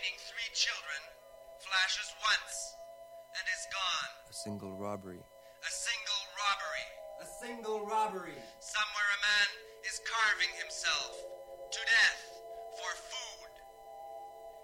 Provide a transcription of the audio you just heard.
containing 3 children flashes once and is gone. A single robbery. A single robbery. A single robbery. Somewhere a man is carving himself to death for food.